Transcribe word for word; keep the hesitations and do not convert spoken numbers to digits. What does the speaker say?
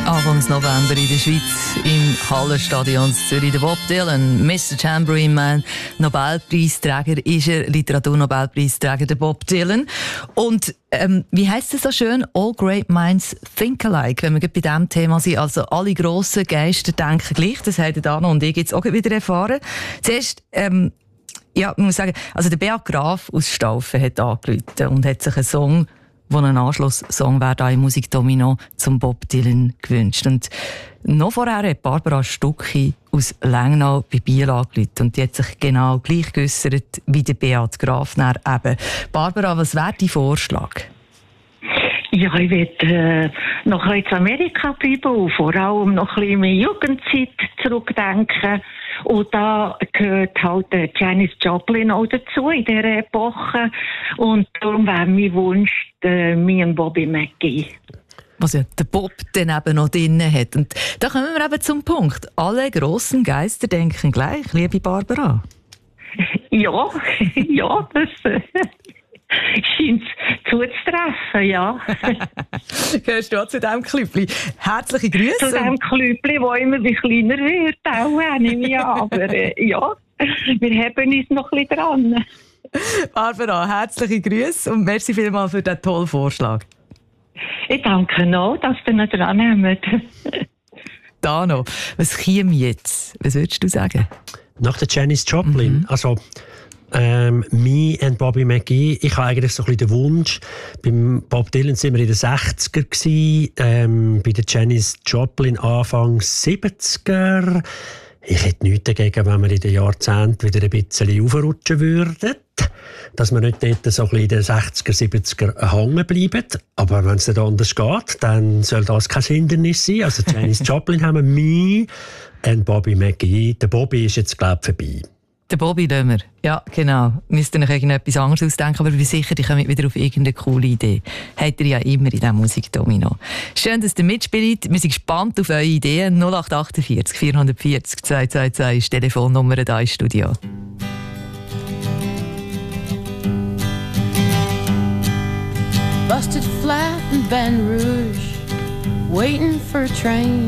Anfangs November in der Schweiz im Hallenstadion Zürich. Der Bob Dylan, Mister Tambourine Man, Nobelpreisträger ist er, Literaturnobelpreisträger, der Bob Dylan. Und ähm, wie heisst es so schön? All great minds think alike. Wenn wir bei diesem Thema sind, also alle grossen Geister denken gleich. Das haben Dana und ich jetzt auch wieder erfahren. Zuerst, ähm, ja, ich muss sagen, also der Beat Graf aus Staufen hat angerufen und hat sich einen Song, wo ein Anschlusssong wäre im Musikdomino zum Bob Dylan gewünscht. Und noch vorher hat Barbara Stucki aus Lengnau bei Biel angerufen und die hat sich genau gleich geäussert wie der Beat Graf eben. Barbara, was wäre dein Vorschlag? Ja, ich will äh, noch in Amerika bleiben und vor allem noch ein bisschen mehr Jugendzeit zurückdenken. Und da gehört halt Janis Joplin auch dazu in dieser Epoche. Und darum wäre mein Wunsch äh, mir und Bobby McGee. Was ja der Bob dann eben noch drin hat. Und da kommen wir eben zum Punkt. Alle grossen Geister denken gleich, liebe Barbara. Ja, ja, das äh, scheint zuzutreffen, ja. Gehörst du auch zu diesem Klüppli? Herzliche Grüße. Zu diesem Klüppli, das immer wie kleiner wird, auch, nehme ich an. Aber äh, ja, wir haben uns noch ein bisschen dran. Barbara, herzliche Grüße und merci vielmals für diesen tollen Vorschlag. Ich danke noch, dass ihr ihn dran nehmt. Dano, was käme jetzt? Was würdest du sagen? Nach der Janis Joplin. Mhm. Also, ähm, me and Bobby McGee. Ich habe eigentlich so ein bisschen den Wunsch. Beim Bob Dylan waren wir in den sechziger gewesen, ähm, bei der Janis Joplin Anfang siebziger. Ich hätte nichts dagegen, wenn wir in den Jahrzehnten wieder ein bisschen aufrutschen würden. Dass wir nicht dort so ein bisschen in den sechziger, siebziger hängen bleiben. Aber wenn es nicht anders geht, dann soll das kein Hindernis sein. Also Janis Joplin haben wir, me and Bobby McGee. Der Bobby ist jetzt, glaube ich, vorbei. Der Bobby lassen wir. Ja, genau. Müsst ihr euch irgendetwas anderes ausdenken, aber ich bin sicher, die kommen wieder auf irgendeine coole Idee. Habt ihr ja immer in diesem Musikdomino. Schön, dass ihr mitspielt. Wir sind gespannt auf eure Ideen. null acht vier acht vier vier vier zwei zwei zwei ist die Telefonnummer hier im Studio. Busted flat in Baton Rouge, waiting for a train.